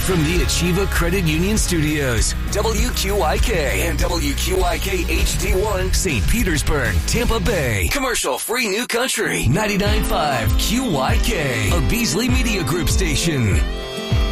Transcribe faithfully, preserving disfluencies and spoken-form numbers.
from the Achieva Credit Union Studios, W Q I K and W Q I K H D one, Saint Petersburg, Tampa Bay. Commercial-free New Country, ninety-nine point five Q Y K, a Beasley Media Group station.